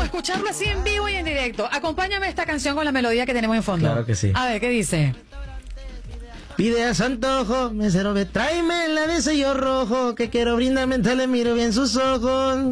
escucharlo así en vivo y en directo. Acompáñame a esta canción con la melodía que tenemos en fondo. Claro que sí. A ver, ¿qué dice? Pide a su antojo, mesero, ve, tráeme la de sello rojo, que quiero brindar mientras le miro bien sus ojos.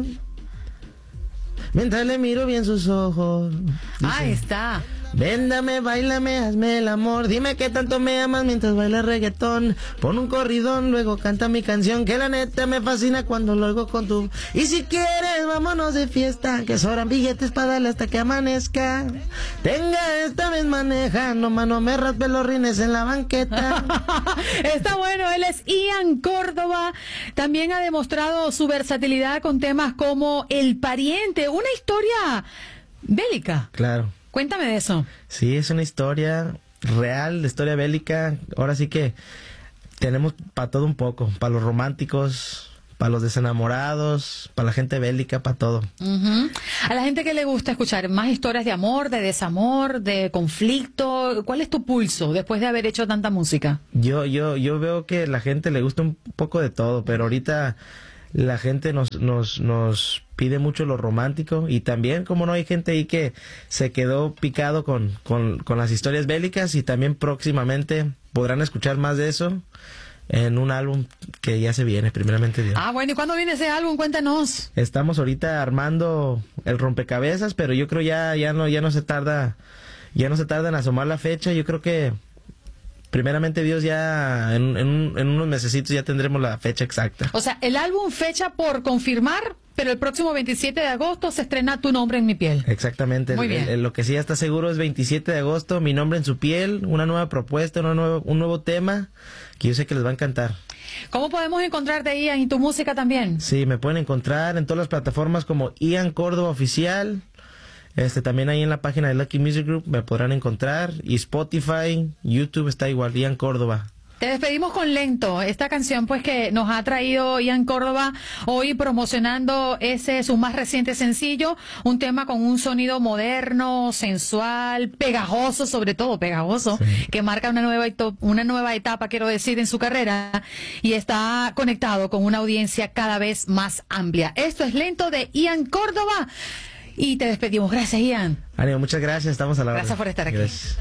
Mientras le miro bien sus ojos. Dice, Ahí está. véndame, báilame, hazme el amor. Dime que tanto me amas mientras baila reggaetón. Pon un corridón, luego canta mi canción, que la neta me fascina cuando lo oigo con tu. Y si quieres, vámonos de fiesta, que sobran billetes para darle hasta que amanezca. Tenga, esta vez maneja, no me raspe los rines en la banqueta. Está bueno, él es Ian Córdoba. También ha demostrado su versatilidad con temas como El Pariente, una historia bélica. Claro. Cuéntame de eso. Sí, es una historia real, de historia bélica. Ahora sí que tenemos para todo un poco, para los románticos, para los desenamorados, para la gente bélica, para todo. A la gente que le gusta escuchar más historias de amor, de desamor, de conflicto, ¿cuál es tu pulso después de haber hecho tanta música? Yo veo que a la gente le gusta un poco de todo, pero ahorita la gente nos pide mucho lo romántico, y también, como no, hay gente ahí que se quedó picado con las historias bélicas, y también próximamente podrán escuchar más de eso en un álbum que ya se viene, primeramente Dios. Ah, bueno, ¿y cuándo viene ese álbum? Cuéntanos. Estamos ahorita armando el rompecabezas, pero yo creo ya no se tarda en asomar la fecha. Yo creo que primeramente Dios, ya en unos mesecitos ya tendremos la fecha exacta. O sea, el álbum fecha por confirmar, pero el próximo 27 de agosto se estrena Tu Nombre en Mi Piel. Exactamente. Muy bien. Lo que sí ya está seguro es 27 de agosto, Mi Nombre en Su Piel, una nueva propuesta, un nuevo tema que yo sé que les va a encantar. ¿Cómo podemos encontrarte, Ian, y tu música también? Sí, me pueden encontrar en todas las plataformas como Ian Córdoba Oficial. También ahí en la página de Lucky Music Group me podrán encontrar, y Spotify, YouTube está igual, Ian Córdoba. Te despedimos con Lento, esta canción pues que nos ha traído Ian Córdoba hoy promocionando su más reciente sencillo, un tema con un sonido moderno, sensual, pegajoso, sobre todo pegajoso, sí, que marca una nueva etapa, quiero decir, en su carrera, y está conectado con una audiencia cada vez más amplia. Esto es Lento de Ian Córdoba. Y te despedimos. Gracias, Ian. Ánimo, muchas gracias. Estamos a la hora. Gracias por estar aquí. Gracias.